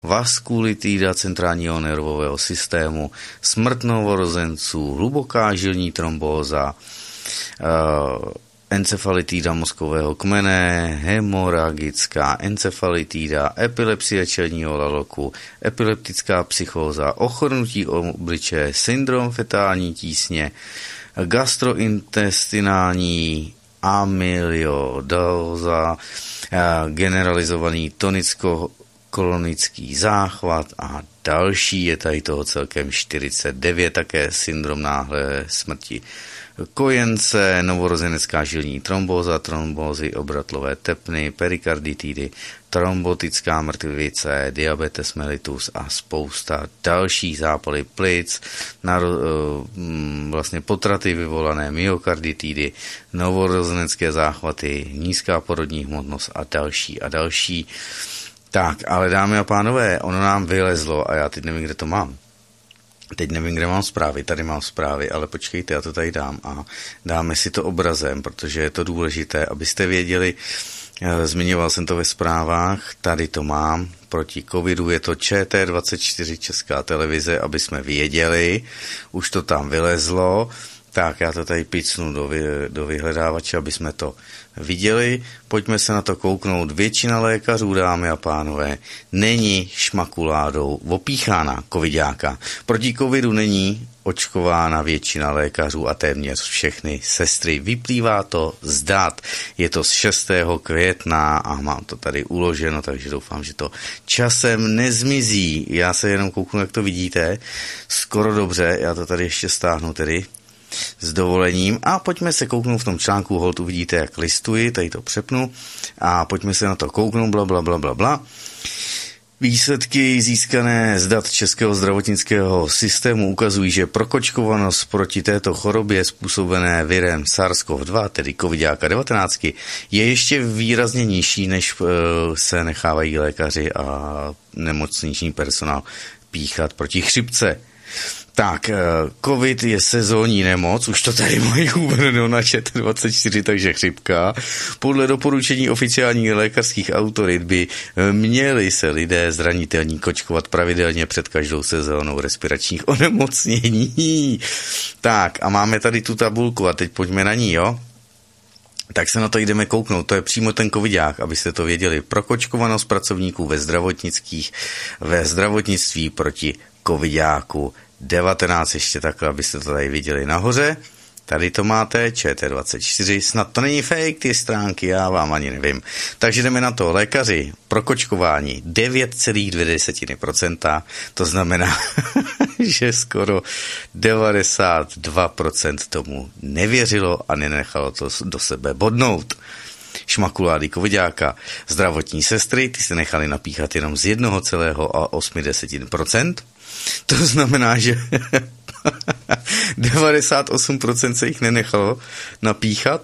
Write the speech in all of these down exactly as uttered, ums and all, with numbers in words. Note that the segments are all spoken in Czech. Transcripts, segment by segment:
vaskulitída centrálního nervového systému, smrt novorozenců, hluboká žilní trombóza, uh, encefalitída mozkového kmene, hemoragická encefalitída, epilepsie čelního laloku, epileptická psychóza, ochrnutí obličeje, syndrom fetální tísně, gastrointestinální amyloidóza, generalizovaný tonicko-kolonický záchvat a další. Je tady toho celkem čtyřicet devět, také syndrom náhlé smrti kojence, novorozenecká žilní trombóza, trombózy obratlové tepny, perikarditidy, trombotická mrtvice, diabetes mellitus a spousta dalších, zápaly plic, naro, vlastně potraty vyvolané myokarditidy, novorozenecké záchvaty, nízká porodní hmotnost a další a další. Tak, ale dámy a pánové, ono nám vylezlo a já teď nevím, kde to mám. Teď nevím, kde mám zprávy, tady mám zprávy, ale počkejte, já to tady dám a dáme si to obrazem, protože je to důležité, abyste věděli, zmiňoval jsem to ve zprávách, tady to mám, proti covidu je to Č T dvacet čtyři Česká televize, aby jsme věděli, už to tam vylezlo, tak já to tady picnu do, vy, do vyhledávače, aby jsme to viděli. Pojďme se na to kouknout. Většina lékařů, dámy a pánové, není šmakuládou opíchána covidáka. Proti covidu není očkována většina lékařů a téměř všechny sestry. Vyplývá to z dat. Je to z šestého května a mám to tady uloženo, takže doufám, že to časem nezmizí. Já se jenom kouknu, jak to vidíte. Skoro dobře, já to tady ještě stáhnu tedy s dovolením a pojďme se kouknout v tom článku, hold uvidíte, jak listuji, tady to přepnu a pojďme se na to kouknout, bla, bla, bla, bla, bla. Výsledky získané z dat Českého zdravotnického systému ukazují, že prokočkovanost proti této chorobě způsobené virem SARS-CoV dva, tedy covidáka devatenáct, je ještě výrazně nižší, než se nechávají lékaři a nemocniční personál píchat proti chřipce. Tak, covid je sezónní nemoc, už to tady mají uvedeno na Č T dvacet čtyři, takže chřipka. Podle doporučení oficiálních lékařských autorit by měli se lidé zranitelní kočkovat pravidelně před každou sezónou respiračních onemocnění. Tak, a máme tady tu tabulku a teď pojďme na ní, jo? Tak se na to jdeme kouknout, to je přímo ten covidák, abyste to věděli. Prokočkovanost pracovníků ve zdravotnických, ve zdravotnictví proti covidáku devatenáct, ještě takhle, abyste to tady viděli nahoře. Tady to máte, Č T dvacet čtyři, snad to není fake, ty stránky, já vám ani nevím. Takže jdeme na to, lékaři, prokočkování devět celá dvě procenta, to znamená, že skoro devadesát dva procent tomu nevěřilo a nenechalo to do sebe bodnout. Šmakulády covidáka, zdravotní sestry, ty se nechali napíchat jenom z jedna celá osm procenta. To znamená, že devadesát osm procent se jich nenechalo napíchat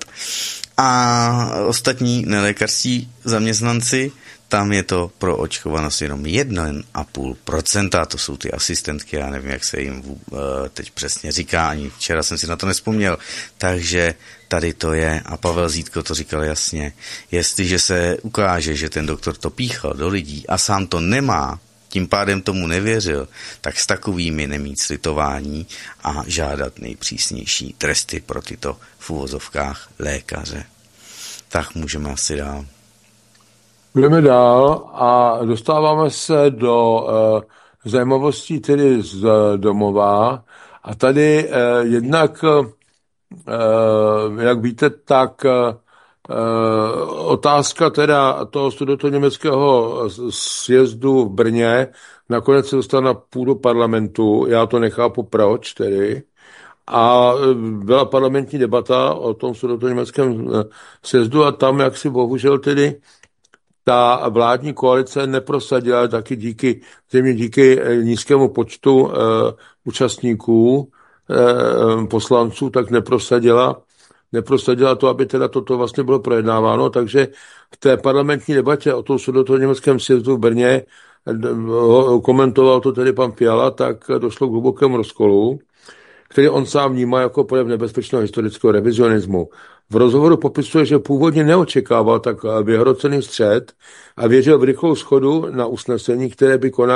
a ostatní nelékařští zaměstnanci, tam je to pro očkovanost jenom jedna celá pět procenta. To jsou ty asistentky, já nevím, jak se jim teď přesně říká, ani včera jsem si na to nespomněl. Takže tady to je, a Pavel Zítko to říkal jasně, jestliže se ukáže, že ten doktor to píchal do lidí a sám to nemá, tím pádem tomu nevěřil, tak s takovými nemít slitování a žádat nejpřísnější tresty pro tyto v uvozovkách lékaře. Tak můžeme asi dál. Budeme dál a dostáváme se do uh, zajímavostí tedy z uh, domova a tady uh, jednak, uh, jak víte, tak uh, otázka teda toho sudetoněmeckého sjezdu v Brně nakonec se dostala na půdu parlamentu, já to nechápu proč tedy, a byla parlamentní debata o tom sudetoněmeckém sjezdu a tam jaksi bohužel tedy ta vládní koalice neprosadila taky díky, zřejmě díky nízkému počtu uh, účastníků, uh, poslanců, tak neprosadila neprosadila to, aby teda toto vlastně bylo projednáváno, takže v té parlamentní debatě o tom sudetoněmeckém sjezdu v Brně, komentoval to tedy pan Fiala, tak došlo k hlubokému rozkolu. který on sám vnímá jako projev nebezpečného historického revizionismu. V rozhovoru popisuje, že původně neočekával tak vyhrocený střet a věřil v rychlou shodu na usnesení, které by konal